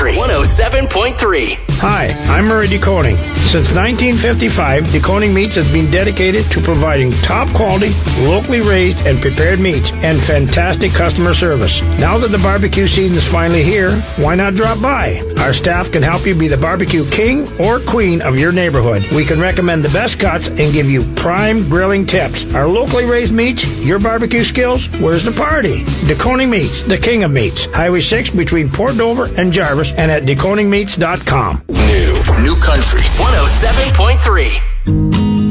Country 107.3. Hi, I'm Murray DeConing. Since 1955, DeConing Meats has been dedicated to providing top quality, locally raised and prepared meats and fantastic customer service. Now that the barbecue season is finally here, why not drop by? Our staff can help you be the barbecue king or queen of your neighborhood. We can recommend the best cuts and give you prime grilling tips. Our locally raised meats, your barbecue skills, where's the party? DeConing Meats, the king of meats. Highway 6 between Port Dover and Jarvis, and at deconingmeats.com. New Country 107.3.